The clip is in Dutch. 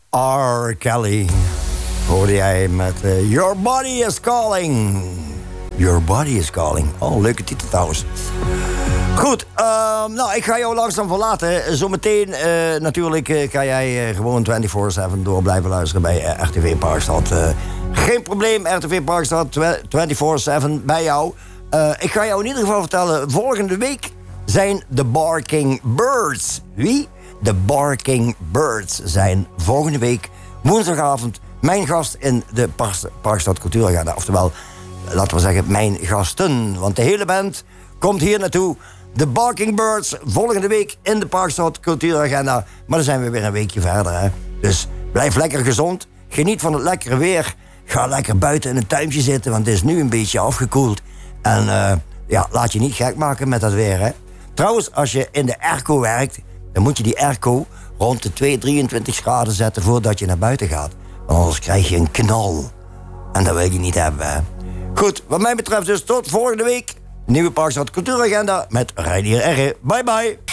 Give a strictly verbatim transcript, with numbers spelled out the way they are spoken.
R. Kelly. Hoorde jij met uh, Your Body is Calling. Your Body is Calling. Oh, leuke titel trouwens. Goed, uh, nou, ik ga jou langzaam verlaten. Zometeen uh, natuurlijk uh, ga jij uh, gewoon vierentwintig zeven door blijven luisteren bij uh, R T V Parkstad. Uh, geen probleem, R T V Parkstad vierentwintig zeven bij jou. Uh, ik ga jou in ieder geval vertellen, volgende week zijn de Barking Birds. Wie? De Barking Birds zijn volgende week woensdagavond mijn gast in de Parkstad Cultuuragenda. Oftewel, laten we zeggen, mijn gasten. Want de hele band komt hier naartoe. De Barking Birds volgende week in de Parkstad Cultuuragenda. Maar dan zijn we weer een weekje verder. Hè? Dus blijf lekker gezond. Geniet van het lekkere weer. Ga lekker buiten in een tuintje zitten, want het is nu een beetje afgekoeld. En uh, ja, laat je niet gek maken met dat weer. Hè? Trouwens, als je in de airco werkt, dan moet je die airco rond de twee, drieëntwintig graden zetten voordat je naar buiten gaat. Want anders krijg je een knal. En dat wil je niet hebben. Hè? Goed, wat mij betreft dus tot volgende week. Nieuwe Parkstad Cultuuragenda met Reinier R. Bye bye.